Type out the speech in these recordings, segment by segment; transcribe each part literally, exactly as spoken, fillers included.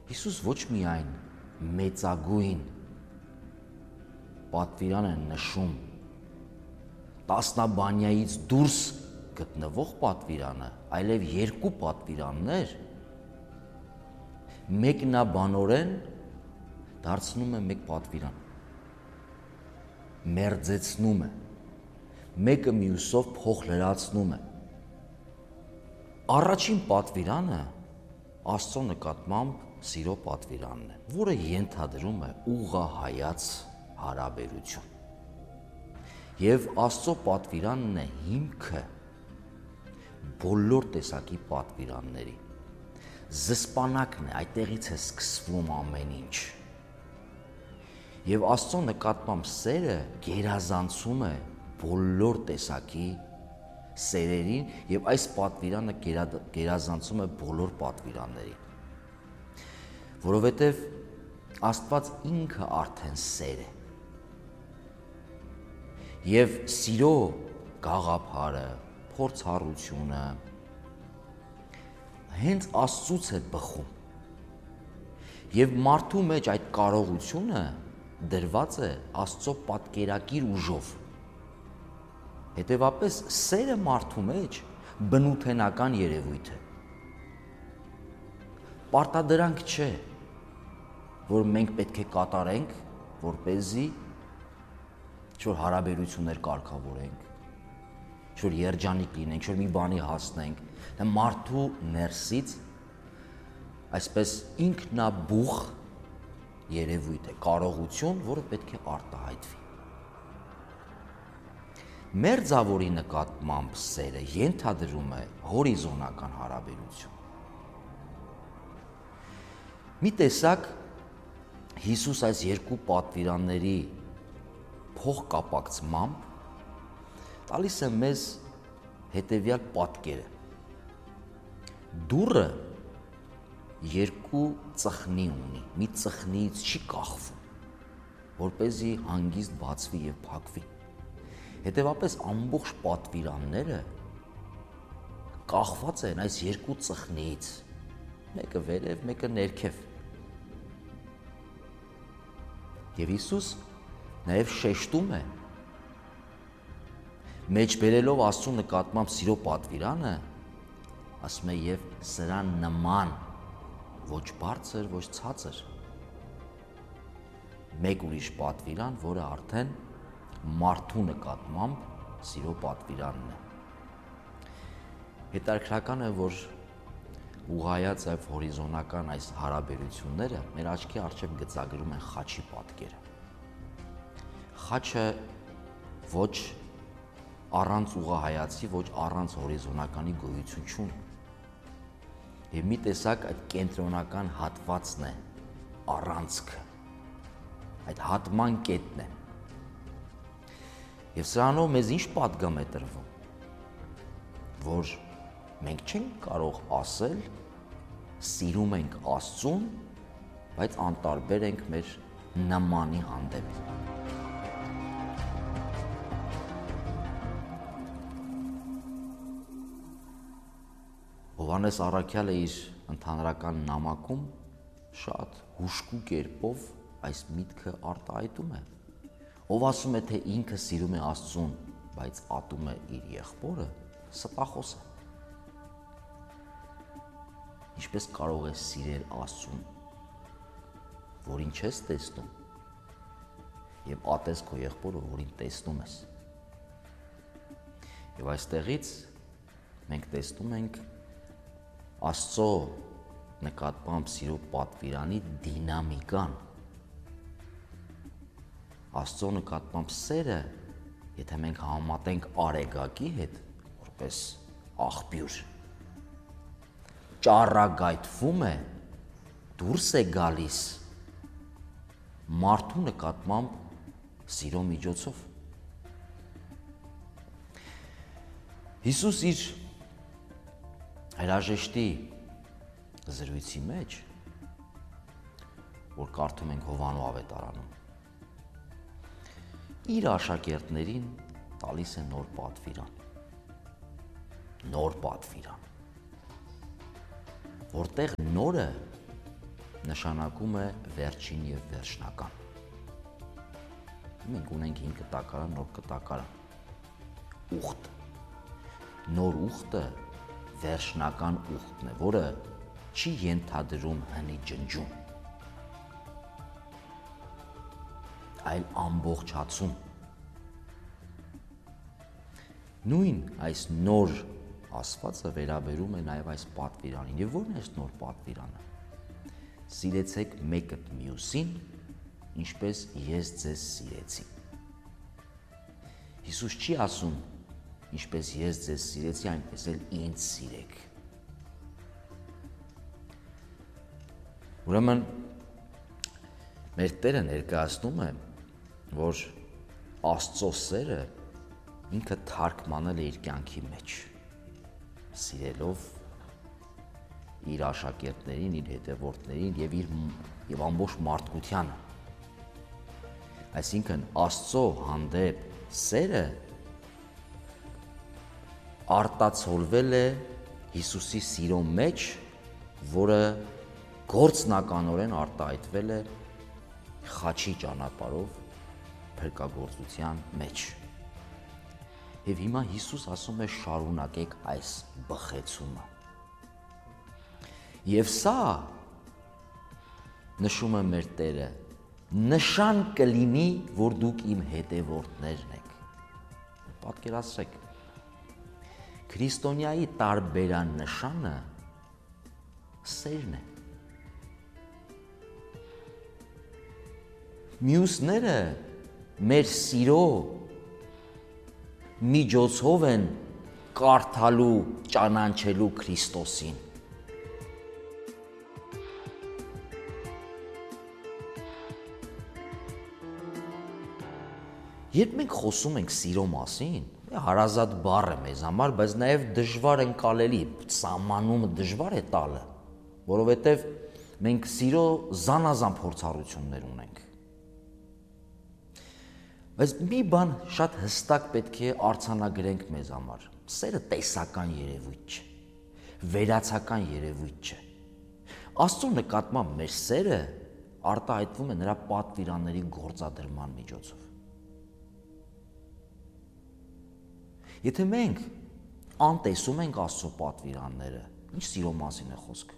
Հիսուս ոչ միայն մեծագույն պատվիրան է նշում տասնաբանյայից դուրս գտնվող պատվիրանը, այլև երկու պատվիրաններ մեկնաբանորեն դարձնում է մեկ պատվիրան, մերձեցնում է, մեկը մյուսով փոխ լրացնում է։ Առաջին պատվիրանը Աստծո նկատմամբ սիրո պատվիրանն է, որը ենթադրում է ուղղահայաց հարաբերություն։ Եվ Աստծո պատվիրանն է հիմքը բոլոր տեսակի պատվիրանների։ Զսպանակն է, այդտեղից է սկսվում ամեն ինչ։ Եվ Աստծո նկատմամբ սերը գերազանցում է բոլոր տեսակի սերերին եւ այս պատվիրանը գերազանցում է բոլոր պատվիրաններին, որովհետեւ Աստված ինքը արդեն սեր է եւ սիրո գաղափարը, փորձառությունը հենց Աստծուց է բխում եւ մարդու մեջ այդ կարողությունը դրված է Աստծո պատկերակիր ուժով։ Հետևաբար սերը մարդու մեջ բնութենական երևույթ է։ Պարտադրանք չէ, որ մենք պետք է կատարենք, որպեսզի ինչ-որ հարաբերություններ կարգավորենք, ինչ-որ երջանիկ լինենք, ինչ-որ մի բանի հասնենք։ Դա մարդու ներսից այսպես ինքնաբուխ երևույթ է, կարողություն, որը պետք է արտահայտվի։ Մերձավորի նկատմամբ սերը ենթադրում է հորիզոնական հարաբերություն։ Մի տեսակ Հիսուս այս երկու պատվիրանների փոխկապակցմամբ տալիս է մեզ հետևյալ պատկերը։ Դուռը երկու ծխնի ունի, մի ծխնիից չի կախվում, որպեսզի հանգիստ բացվի եւ փակվի։ Հետևաբար ամբողջ պատվիրանները կախված են այս երկու ծխնիից, մեկը վերև, մեկը ներքև։ Եվ Հիսուս նաև շեշտում է, մեջբերելով Աստծո նկատմամբ սիրո պատվիրանը, ասում է եւ սրան նման, ոչ բարձր, ոչ ցածր, մեկ ուրիշ պատվիրան, որը արդեն մարդու նկատմամբ սիրո պատվիրանն է։ Հետաքրքրական է, որ ուղղայաց եւ հորիզոնական այս հարաբերությունները մեր աչքի առջև գծագրում են խաչի պատկերը։ Խաչը ոչ առանց ուղղահայացի, ոչ առանց հորիզոնականի գոյություն չունի։ Եվ մի տեսակ այդ կենտրոնական հատվածն է առանցքը, այդ հատման կետն է։ Եվ սրանով մեզ ինչ պատգամ է տրվում, որ մենք չենք կարող ասել սիրում ենք Աստծուն, բայց անտարբեր ենք մեր նմանի հանդեպ։ Հովհաննես առաքյալը իր ընդհանրական նամակում շատ հուժկու կերպով այս միտքը արտահայտում է։ Ով ասում է, թե ինքը սիրում է Աստծուն, բայց ատում է իր եղբորը, ստախոս է։ Ինչպես կարող ես սիրել Աստծուն, որին չես տեսնում, եւ ատես քո եղբորը, որին տեսնում ես։ Եվ այստեղից մենք տեսնում ենք Աստծո նկատմամբ սիրո պատվիրանի դինամիկան։ Աստծո նկատմամբ սերը, եթե մենք համատենք արեգակի հետ, որպես աղբյուր, ճառագայթվում է, դուրս է գալիս մարդու նկատմամբ սիրո միջոցով։ Հիսուս իր հրաժեշտի զրույցի մեջ, որ կարդում ենք Հովհաննես ավետարանում, իր աշակերտներին տալիս է նոր պատվիրան, նոր պատվիրան, որտեղ նորը նշանակում է վերջին եւ վերջնական։ Մենք ունենք հին կտակարան, նոր կտակարան։ Ուխտ։ Նոր ուխտը վերջնական ուխտն է, որը չի ենթադրում հնի ջնջում, այլ ամբողջացում։ Նույն այս նոր ասվածը վերաբերում է նաև այս պատվիրանին։ Եվ ո՞րն է այս նոր պատվիրանը։ Սիրեցեք մեկը մյուսին, ինչպես ես ձեզ սիրեցի։ Հիսուս չի ասում, ինչպես ես ձեզ սիրեցի, այնպես էլ ինձ սիրեք։ Ուրեմն մեր Տերը ներկայացնում է, որ Աստծո սերը ինքը թարգմանել է իր կյանքի մեջ, սիրելով իր աշակերտներին, իր հետևորդներին եւ իր եւ ամբողջ մարդկությանը։ Այսինքն Աստծո հանդեպ սերը արտացոլվել է Հիսուսի սիրո մեջ, որը գործնականորեն արտահայտվել է խաչի ճանապարհով փրկagorցության մեջ։ Եվ հիմա Հիսուս ասում է շարունակեք այս բխեցումը։ Եվ սա, նշում է մեր Տերը, նշան կլինի, որ դուք իմ հետևորդներն եք։ Պատկերացրեք, քրիստոնյայի տարբերանշանը սերն է։ Մյուսները մեր սիրո միջոցով են կարդալու, ճանաչելու Քրիստոսին։ Երբ մենք խոսում ենք սիրո մասին, հարազատ բառ է մեզ համար, բայց նաև դժվար ընկալելի, սահմանումը դժվար է տալը, որովհետև մենք սիրո զանազան փորձառություններ ունենք։ Բայց մի բան շատ հստակ պետք է արձանագրենք մեզ համար. սերը տեսական երևույթ չէ, վերացական երևույթ չէ։ Աստծո նկատմամբ մեր սերը արտահայտվում է նրա պատվիրանների գործադրման միջոցով։ Եթե մենք անտեսում ենք Աստծո պատվիրանները, ինչ սիրո մասին է խոսքը։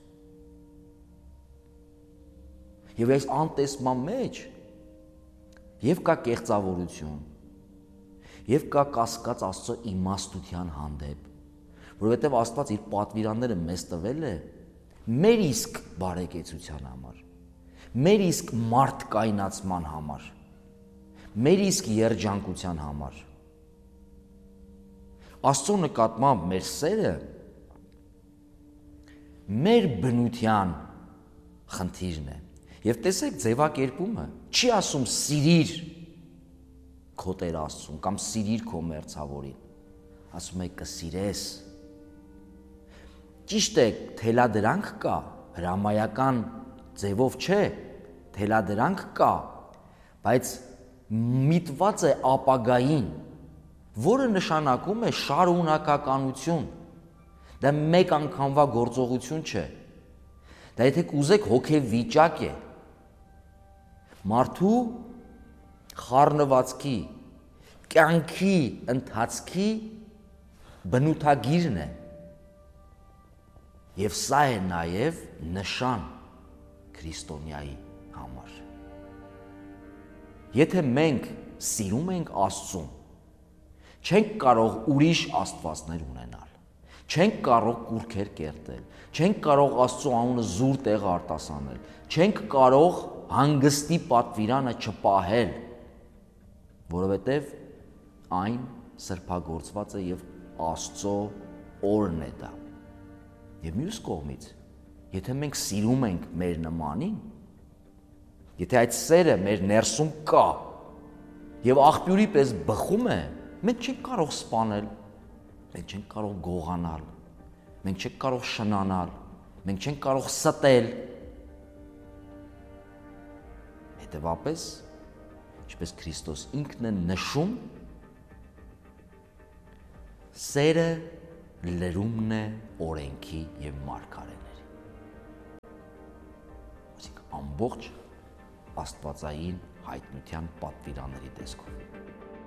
Եվ այս անտեսման մեջ և կա կեղծավորություն, և կա կասկած Աստծո իմաստության հանդեպ, որովհետև Աստված իր պատվիրանները մեզ տվել է մեր իսկ բարեկեցության համար, մեր իսկ մարդկայնացման համար, մեր իսկ երջանկության համար։ Աստծո նկատմամբ մեր սերը մեր բնության խնդիրն է։ Եվ տեսեք ձևակերպումը, չի ասում սիրիր քո Տեր Աստծուն կամ սիրիր քո մերձավորին, ասում է կսիրես։ Ճիշտ է, թելադրանք կա, հրամայական ձևով չէ, թելադրանք կա, բայց միտված է ապագային, որը նշանակում է շարունակականություն։ Դա մեկ անգամվա գործողություն չէ։ Դա եթե կուզեք հոգեվիճակ է, մարդու խառնվածքի, կյանքի ընթացքի բնութագիրն է։ Եվ սա է նաև նշան քրիստոնյայի համար։ Եթե մենք սիրում ենք Աստծուն, չենք կարող ուրիշ աստվածներ ունենալ, չենք կարող կուռքեր կերտել, չենք կարող Աստծո անունը զուր տեղ արտասանել, չենք կարող հանգստի պատվիրանը չպահել, որովհետև այն սրբագործված է և Աստծո օրն է դա։ Եվ մյուս կողմից, եթե մենք սիրում ենք մեր նմանին, եթե այդ սերը մեր ներսում կա և աղբյուրի պես բխում է, մենք չենք կարող սպանել, մենք չենք կարող գողանալ, մենք չենք կարող շնանալ, մենք չենք կարող ստել։ Հետևապես, ինչպես Քրիստոս ինքն է նշում, սերը լրումն է օրենքի և մարգարեների։ ամբողջ աստվածային հայտնության պատվիրանների տեսքով։